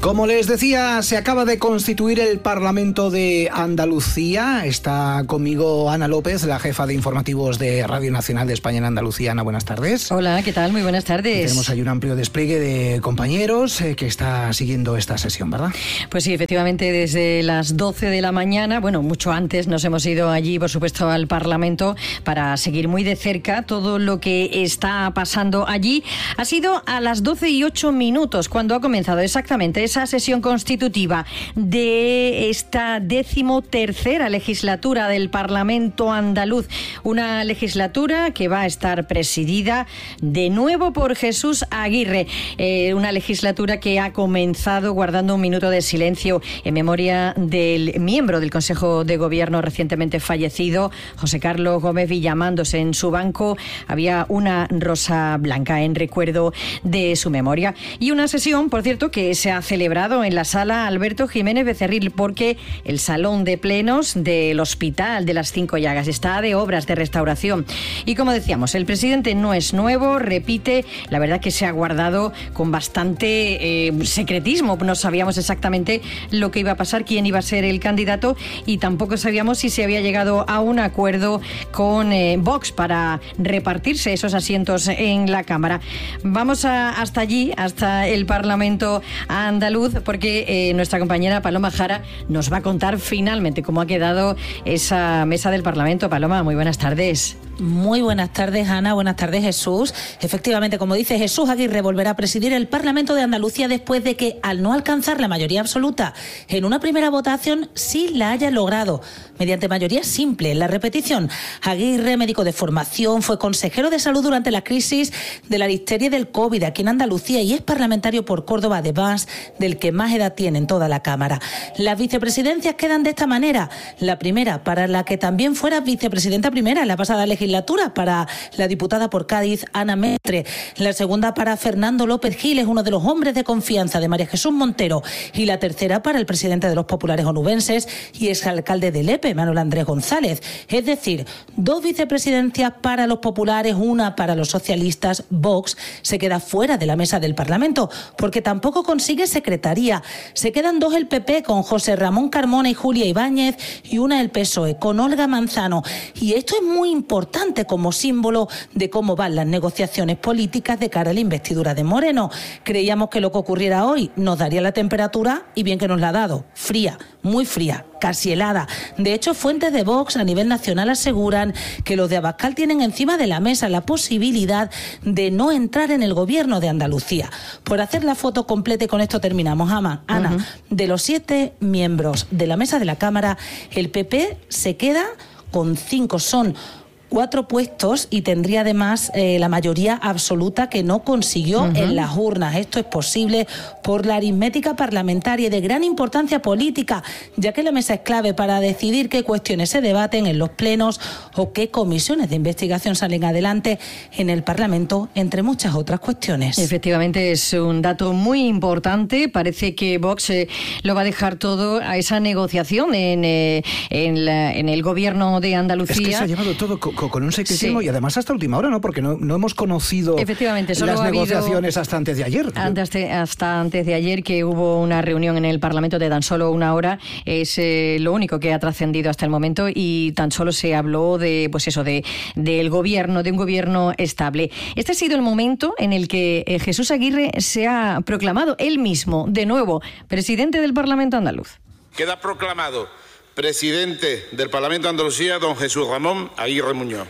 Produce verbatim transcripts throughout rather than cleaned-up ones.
Como les decía, se acaba de constituir el Parlamento de Andalucía. Está conmigo Ana López, la jefa de informativos de Radio Nacional de España en Andalucía. Ana, buenas tardes. Hola, ¿qué tal? Muy buenas tardes. Y tenemos ahí un amplio despliegue de compañeros eh, que está siguiendo esta sesión, ¿verdad? Pues sí, efectivamente, desde las doce de la mañana, bueno, mucho antes nos hemos ido allí, por supuesto, al Parlamento para seguir muy de cerca todo lo que está pasando allí. Ha sido a las doce y ocho minutos cuando ha comenzado exactamente esa sesión constitutiva de esta decimotercera legislatura del Parlamento andaluz. Una legislatura que va a estar presidida de nuevo por Jesús Aguirre. Eh, una legislatura que ha comenzado guardando un minuto de silencio en memoria del miembro del Consejo de Gobierno recientemente fallecido, José Carlos Gómez Villamandos. En su banco había una rosa blanca en recuerdo de su memoria. Y una sesión, por cierto, que se ha celebrado en la sala Alberto Jiménez Becerril, porque el salón de plenos del Hospital de las Cinco Llagas está de obras de restauración. Y como decíamos, el presidente no es nuevo, repite, la verdad que se ha guardado con bastante eh, secretismo. No sabíamos exactamente lo que iba a pasar, quién iba a ser el candidato, y tampoco sabíamos si se había llegado a un acuerdo con eh, Vox para repartirse esos asientos en la Cámara. Vamos a, hasta allí, hasta el Parlamento andaluz, porque eh, nuestra compañera Paloma Jara nos va a contar finalmente cómo ha quedado esa mesa del Parlamento. Paloma, muy buenas tardes. Muy buenas tardes, Ana. Buenas tardes, Jesús. Efectivamente, como dice, Jesús Aguirre volverá a presidir el Parlamento de Andalucía después de que, al no alcanzar la mayoría absoluta en una primera votación, sí la haya logrado mediante mayoría simple. En la repetición, Aguirre, médico de formación, fue consejero de salud durante la crisis de la difteria y del COVID aquí en Andalucía y es parlamentario por Córdoba de Vans, del que más edad tiene en toda la Cámara. Las vicepresidencias quedan de esta manera. La primera, para la que también fuera vicepresidenta primera en la pasada legislatura, para la diputada por Cádiz, Ana Mestre. La segunda para Fernando López Gil, es uno de los hombres de confianza de María Jesús Montero. Y la tercera para el presidente de los populares onubenses y exalcalde de Lepe, Manuel Andrés González. Es decir, dos vicepresidencias para los populares, una para los socialistas. Vox se queda fuera de la mesa del Parlamento porque tampoco consigue secretaría. Se quedan dos el P P con José Ramón Carmona y Julia Ibáñez y una el P S O E con Olga Manzano. Y esto es muy importante como símbolo de cómo van las negociaciones políticas de cara a la investidura de Moreno. Creíamos que lo que ocurriera hoy nos daría la temperatura y bien que nos la ha dado. Fría, muy fría, casi helada. De hecho, fuentes de Vox a nivel nacional aseguran que los de Abascal tienen encima de la mesa la posibilidad de no entrar en el gobierno de Andalucía. Por hacer la foto completa, y con esto terminamos, Ana, Ana uh-huh. de los siete miembros de la mesa de la Cámara, el P P se queda con cinco. Son cuatro puestos y tendría además eh, la mayoría absoluta que no consiguió uh-huh. en las urnas. Esto es posible por la aritmética parlamentaria de gran importancia política, ya que la mesa es clave para decidir qué cuestiones se debaten en los plenos o qué comisiones de investigación salen adelante en el Parlamento, entre muchas otras cuestiones. Efectivamente, es un dato muy importante. Parece que Vox eh, lo va a dejar todo a esa negociación en, eh, en, la, en el gobierno de Andalucía. Es que se ha llevado todo con, con un secretismo, sí. Y además hasta última hora, ¿no? Porque no, no hemos conocido Efectivamente, solo las ha negociaciones hasta antes de ayer. Antes de, hasta antes de ayer, que hubo una reunión en el Parlamento de tan solo una hora. Es eh, lo único que ha trascendido hasta el momento y tan solo se habló de, pues eso, de del gobierno, de un gobierno estable. Este ha sido el momento en el que eh, Jesús Aguirre se ha proclamado él mismo, de nuevo, presidente del Parlamento andaluz. Queda proclamado presidente del Parlamento de Andalucía, don Jesús Ramón Aguirre Muñoz.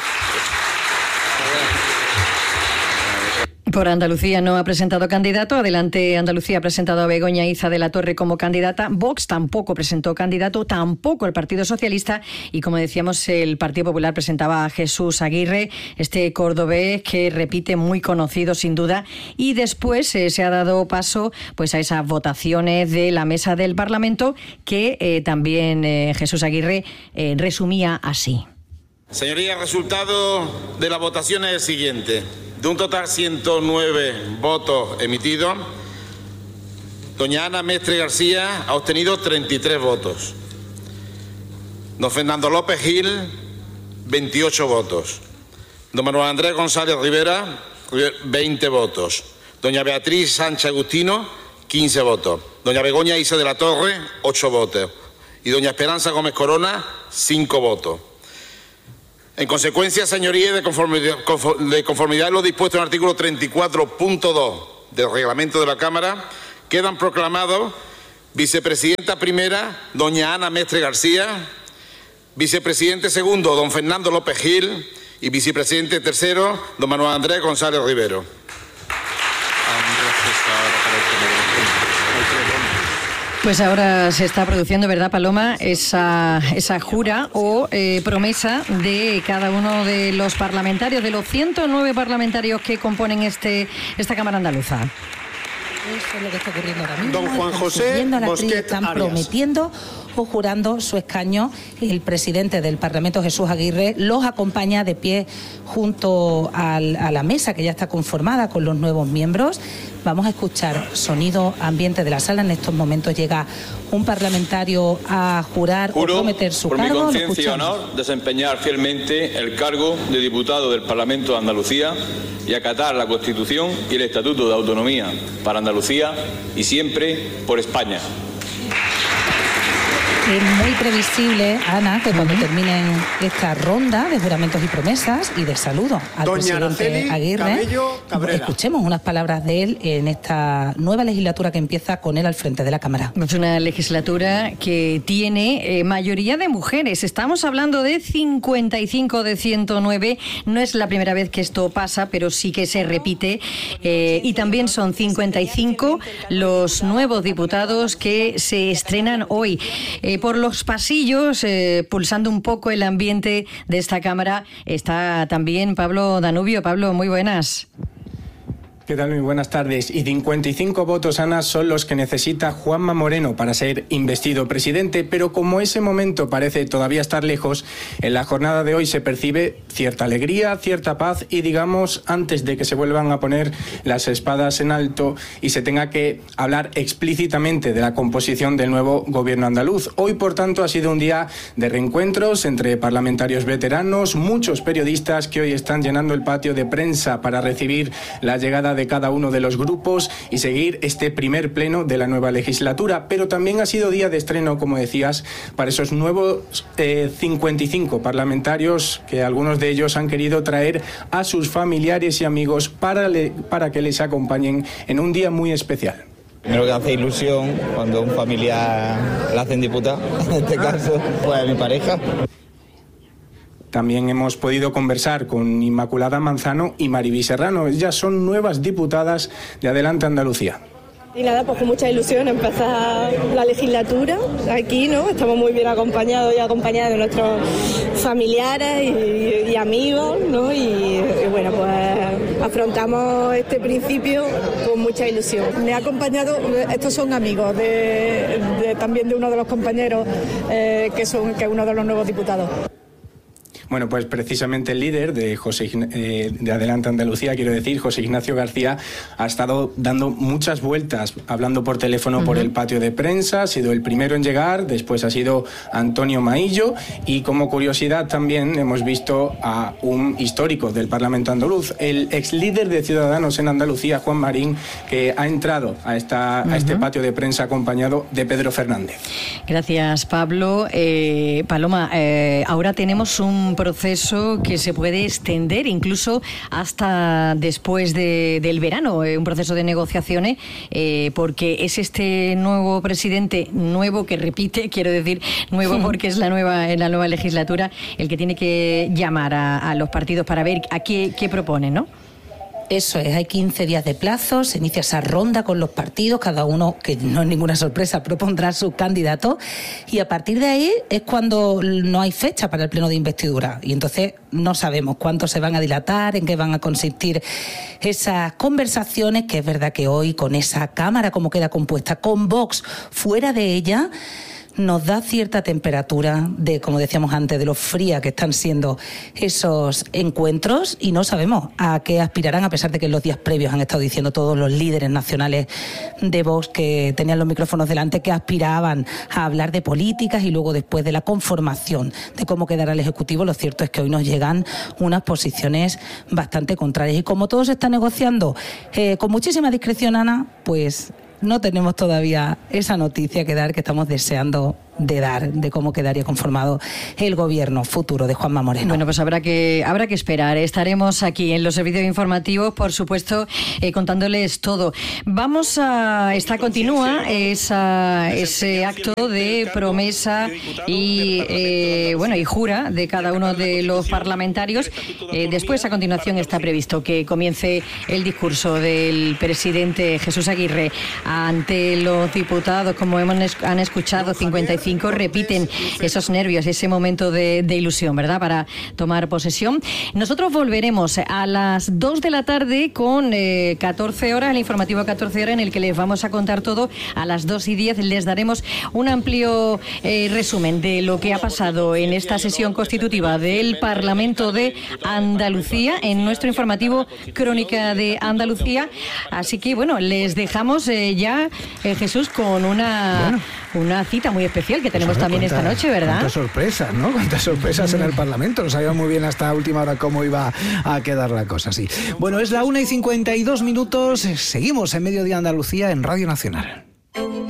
Por Andalucía no ha presentado candidato. Adelante Andalucía ha presentado a Begoña Iza de la Torre como candidata. Vox tampoco presentó candidato, tampoco el Partido Socialista. Y como decíamos, el Partido Popular presentaba a Jesús Aguirre, este cordobés que repite, muy conocido sin duda. Y después eh, se ha dado paso pues a esas votaciones de la mesa del Parlamento que eh, también eh, Jesús Aguirre eh, resumía así. Señorías, el resultado de la votación es el siguiente. De un total ciento nueve votos emitidos, doña Ana Mestre García ha obtenido treinta y tres votos. Don Fernando López Gil, veintiocho votos. Don Manuel Andrés González Rivera, veinte votos. Doña Beatriz Sánchez Agustino, quince votos. Doña Begoña Isa de la Torre, ocho votos. Y doña Esperanza Gómez Corona, cinco votos. En consecuencia, señorías, de conformidad, de conformidad a lo dispuesto en el artículo treinta y cuatro punto dos del reglamento de la Cámara, quedan proclamados vicepresidenta primera, doña Ana Mestre García, vicepresidente segundo, don Fernando López Gil, y vicepresidente tercero, don Manuel Andrés González Rivero. Pues ahora se está produciendo, ¿verdad, Paloma?, esa, esa jura o eh, promesa de cada uno de los parlamentarios, de los ciento nueve parlamentarios que componen este esta Cámara Andaluza. Eso es lo que está ocurriendo ahora mismo. Don Juan José Bosquet Están Arias. prometiendo o jurando su escaño. El presidente del Parlamento, Jesús Aguirre, los acompaña de pie junto al, a la mesa que ya está conformada con los nuevos miembros. Vamos a escuchar sonido ambiente de la sala. En estos momentos llega un parlamentario a jurar Juro, o prometer su por cargo. mi conciencia y honor, desempeñar fielmente el cargo de diputado del Parlamento de Andalucía y acatar la Constitución y el Estatuto de Autonomía para Andalucía y siempre por España. Es muy previsible, Ana, que cuando terminen esta ronda de juramentos y promesas y de saludo al Doña presidente Araceli Aguirre, Cabello Cabrera. escuchemos unas palabras de él en esta nueva legislatura que empieza con él al frente de la Cámara. Es una legislatura que tiene eh, mayoría de mujeres. Estamos hablando de cincuenta y cinco de ciento nueve. No es la primera vez que esto pasa, pero sí que se repite. Eh, y también son cincuenta y cinco los nuevos diputados que se estrenan hoy. Eh, por los pasillos, eh, pulsando un poco el ambiente de esta Cámara, está también Pablo Danubio. Pablo, muy buenas. ¿Qué tal? Muy buenas tardes. Y cincuenta y cinco votos, Ana, son los que necesita Juanma Moreno para ser investido presidente, pero como ese momento parece todavía estar lejos, en la jornada de hoy se percibe cierta alegría, cierta paz y, digamos, antes de que se vuelvan a poner las espadas en alto y se tenga que hablar explícitamente de la composición del nuevo gobierno andaluz. Hoy, por tanto, ha sido un día de reencuentros entre parlamentarios veteranos, muchos periodistas que hoy están llenando el patio de prensa para recibir la llegada de cada uno de los grupos y seguir este primer pleno de la nueva legislatura, pero también ha sido día de estreno, como decías, para esos nuevos eh, cincuenta y cinco parlamentarios que algunos de ellos han querido traer a sus familiares y amigos para, le, para que les acompañen en un día muy especial. Primero que hace ilusión cuando un familiar le hacen diputado, en este caso, pues a mi pareja. También hemos podido conversar con Inmaculada Manzano y Mariby Serrano. Ellas son nuevas diputadas de Adelante Andalucía. Y nada, pues con mucha ilusión empezar la legislatura aquí, ¿no? Estamos muy bien acompañados y acompañadas de nuestros familiares y, y amigos, ¿no? Y, y bueno, pues afrontamos este principio con mucha ilusión. Me ha acompañado, estos son amigos de, de, también de uno de los compañeros eh, que, son, que es uno de los nuevos diputados. Bueno, pues precisamente el líder de, José, eh, de Adelante Andalucía, quiero decir, José Ignacio García, ha estado dando muchas vueltas, hablando por teléfono uh-huh. por el patio de prensa, ha sido el primero en llegar, después ha sido Antonio Maillo y como curiosidad también hemos visto a un histórico del Parlamento andaluz, el ex líder de Ciudadanos en Andalucía, Juan Marín, que ha entrado a, esta, uh-huh. a este patio de prensa acompañado de Pedro Fernández. Gracias, Pablo. Eh, Paloma, eh, ahora tenemos un proceso que se puede extender incluso hasta después de, del verano, eh, un proceso de negociaciones, eh, porque es este nuevo presidente, nuevo que repite, quiero decir, nuevo porque es la nueva, la nueva legislatura, el que tiene que llamar a, a los partidos para ver a qué, qué proponen, ¿no? Eso es, hay quince días de plazo, se inicia esa ronda con los partidos, cada uno, que no es ninguna sorpresa, propondrá su candidato y a partir de ahí es cuando no hay fecha para el pleno de investidura y entonces no sabemos cuánto se van a dilatar, en qué van a consistir esas conversaciones, que es verdad que hoy con esa Cámara como queda compuesta, con Vox fuera de ella, nos da cierta temperatura de, como decíamos antes, de lo fría que están siendo esos encuentros y no sabemos a qué aspirarán, a pesar de que en los días previos han estado diciendo todos los líderes nacionales de Vox que tenían los micrófonos delante que aspiraban a hablar de políticas y luego después de la conformación de cómo quedará el Ejecutivo. Lo cierto es que hoy nos llegan unas posiciones bastante contrarias y como todo se está negociando eh, con muchísima discreción, Ana, pues no tenemos todavía esa noticia que dar que estamos deseando de dar, de cómo quedaría conformado el gobierno futuro de Juanma Moreno. Bueno, pues habrá que habrá que esperar. Estaremos aquí en los servicios informativos, por supuesto, eh, contándoles todo. Vamos a... Esta continúa esa, ese acto de promesa y, eh, bueno, y jura de cada uno de los parlamentarios. Eh, después, a continuación, está previsto que comience el discurso del presidente Jesús Aguirre ante los diputados. Como hemos han escuchado, cincuenta y cinco repiten esos nervios, ese momento de, de ilusión, ¿verdad?, para tomar posesión. Nosotros volveremos a las dos de la tarde con eh, catorce horas, el informativo catorce horas, en el que les vamos a contar todo. A las dos y diez les daremos un amplio eh, resumen de lo que ha pasado en esta sesión constitutiva del Parlamento de Andalucía, en nuestro informativo Crónica de Andalucía. Así que, bueno, les dejamos eh, ya, eh, Jesús, con una, bueno. una cita muy especial que tenemos pues también cuánta, esta noche, ¿verdad? Cuántas sorpresas, ¿no? Cuántas sorpresas en el Parlamento. No sabía muy bien hasta última hora cómo iba a quedar la cosa, sí. Bueno, es la una y cincuenta y dos minutos. Seguimos en Mediodía Andalucía en Radio Nacional.